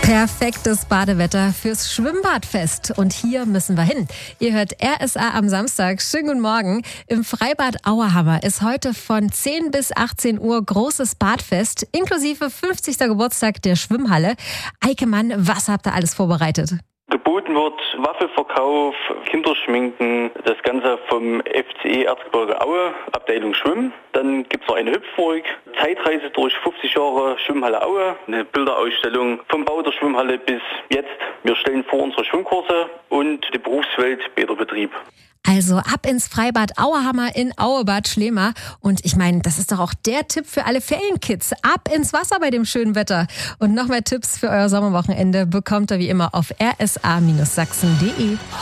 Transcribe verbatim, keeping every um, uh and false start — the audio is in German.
Perfektes Badewetter fürs Schwimmbadfest. Und hier müssen wir hin. Ihr hört R S A am Samstag. Schönen guten Morgen. Im Freibad Auerhammer ist heute von zehn bis achtzehn Uhr großes Badfest, inklusive fünfzigsten Geburtstag der Schwimmhalle. Eike Mann, was habt ihr alles vorbereitet? Geboten wird Waffelverkauf, Kinderschminken, das Ganze vom F C E Erzgebirge Aue, Abteilung Schwimmen. Dann gibt es noch eine Hüpfburg, Zeitreise durch fünfzig Jahre Schwimmhalle Aue, eine Bilderausstellung vom Bau der Schwimmhalle bis jetzt. Wir stellen vor unsere Schwimmkurse und die Berufswelt Bäderbetrieb. Also ab ins Freibad Auerhammer in Auebad Schlema. Und ich meine, das ist doch auch der Tipp für alle Ferienkids. Ab ins Wasser bei dem schönen Wetter. Und noch mehr Tipps für euer Sommerwochenende bekommt ihr wie immer auf r s a Bindestrich sachsen punkt d e.